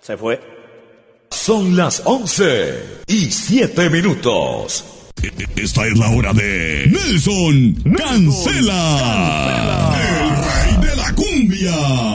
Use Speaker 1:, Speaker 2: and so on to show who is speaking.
Speaker 1: Se fue.
Speaker 2: Son las 11:07.
Speaker 3: Esta es la hora de Nelson Cancela, el rey de la cumbia.